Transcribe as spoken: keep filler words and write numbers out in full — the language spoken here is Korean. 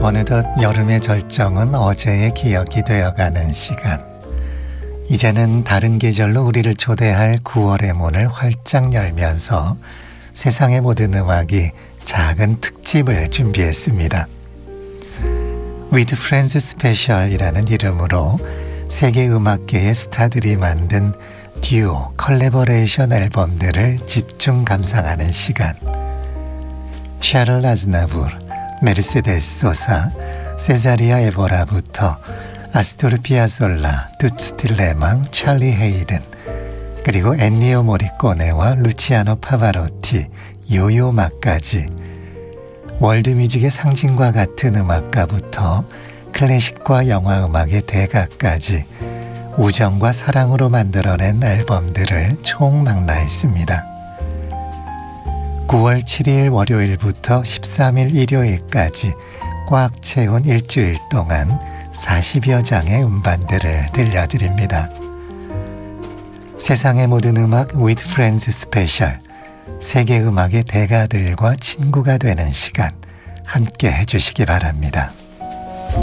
어느덧 여름의 절정은 어제의 기억이 되어가는 시간. 이제는 다른 계절로 우리를 초대할 구월의 문을 활짝 열면서 세상의 모든 음악이 작은 특집을 준비했습니다. With Friends Special이라는 이름으로 세계 음악계의 스타들이 만든 듀오 컬래버레이션 앨범들을 집중 감상하는 시간. 샤를 아즈나부르, 메르세데스 소사, 세자리아 에보라부터 아스토르 피아솔라, 두츠 딜레망, 찰리 헤이든, 그리고 엔니오 모리꼬네와 루치아노 파바로티, 요요마까지 월드뮤직의 상징과 같은 음악가부터 클래식과 영화음악의 대가까지 우정과 사랑으로 만들어낸 앨범들을 총망라했습니다. 구월 칠일 월요일부터 십삼일 일요일까지 꽉 채운 일주일 동안 사십여 장의 음반들을 들려드립니다. 세상의 모든 음악 With Friends 스페셜, 세계 음악의 대가들과 친구가 되는 시간 함께 해주시기 바랍니다.